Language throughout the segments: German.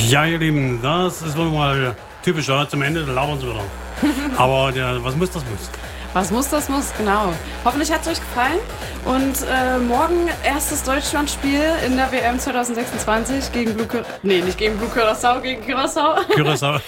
Ja, ihr Lieben, das ist wohl mal typisch, ja, zum Ende labern sie wieder. Aber was muss, das muss. Was muss, das muss, genau. Hoffentlich hat es euch gefallen. Und morgen erstes Deutschlandspiel in der WM 2026 gegen nicht gegen Blue Curaçao, gegen Curaçao. Curaçao.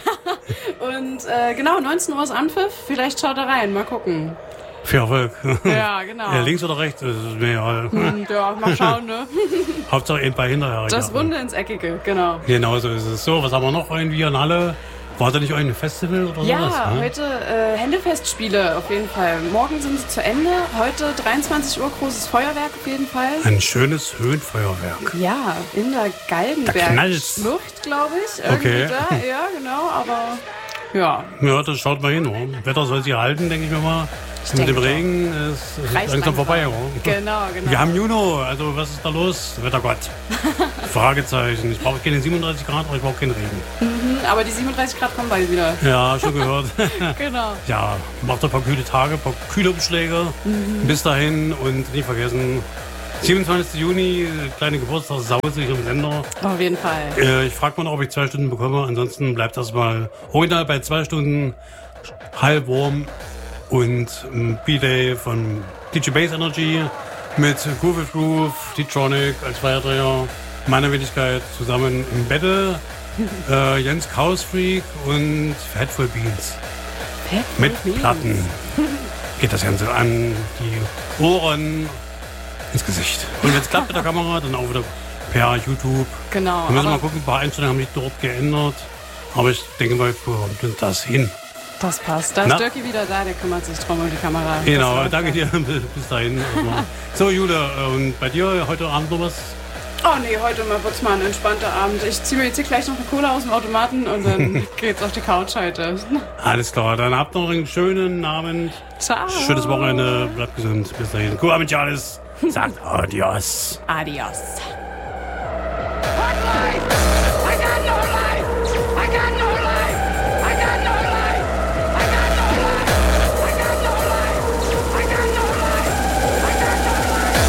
Und genau, 19 Uhr ist Anpfiff. Vielleicht schaut er rein, mal gucken. Viel Erfolg. Ja, genau. Ja, links oder rechts, das ist mir egal. Ja, mal schauen, ne? Hauptsache ein paar hinterher. Das Runde ins Eckige, genau. Genau so ist es. So, was haben wir noch irgendwie in Halle? War da nicht ein Festival oder ja, sowas? Ja, heute Händefestspiele auf jeden Fall. Morgen sind sie zu Ende. Heute 23 Uhr großes Feuerwerk auf jeden Fall. Ein schönes Höhenfeuerwerk. Ja, in der Galgenberg-Schlucht, glaube ich. Irgendwie Okay. da, ja, genau, aber ja. Ja, das schaut mal hin. Oder? Wetter soll sich halten, denke ich mir mal. Mit dem Regen ist es langsam vorbei. Oder? Genau. Wir haben Juno, also was ist da los? Wettergott. Fragezeichen. Ich brauche keine 37 Grad, aber ich brauche keinen Regen. Aber die 37 Grad kommen bald wieder. Ja, schon gehört. Genau. Ja, macht ein paar kühle Tage, ein paar kühle Umschläge. Bis dahin und nicht vergessen, 27. Juni, kleine Geburtstagssause hier im Sender. Auf jeden Fall. Ich frage mal noch, ob ich 2 Stunden bekomme. Ansonsten bleibt das mal original bei 2 Stunden halbwarm und B-Day von DJ Bass Energy mit Groove, D-Tronic als Feierdreher, meiner Wenigkeit zusammen im Battle, Jens Chaos Freak und Headful Beans. Mit Platten geht das Ganze an die Ohren, ins Gesicht. Und wenn es klappt mit der Kamera, dann auch wieder per YouTube. Genau. Wir müssen mal gucken, ein paar Einstellungen haben sich dort geändert. Aber ich denke mal, wir kommt das hin. Das passt. Da ist Dirki wieder da, der kümmert sich drum um die Kamera. Genau, danke dir. Bis dahin. So, Jule, und bei dir heute Abend noch was? Oh nee, heute wird's mal ein entspannter Abend. Ich ziehe mir jetzt hier gleich noch eine Cola aus dem Automaten und dann geht's auf die Couch heute. Alles klar, dann habt noch einen schönen Abend. Ciao. Schönes Wochenende, bleibt gesund. Bis dahin. Cuba mit Charles sagt Adios. Adios. I got no life! I got no